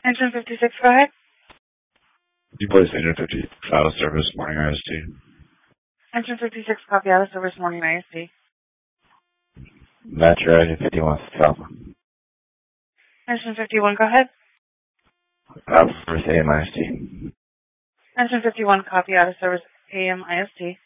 Engine 56, go ahead. Deploy Engine 50, out of service, morning IST. Engine 56, copy out of service, morning IST. Match your Engine 51, Alpha. Engine 51, go ahead. Alpha, first AM IST. Engine 51, copy out of service, AM IST.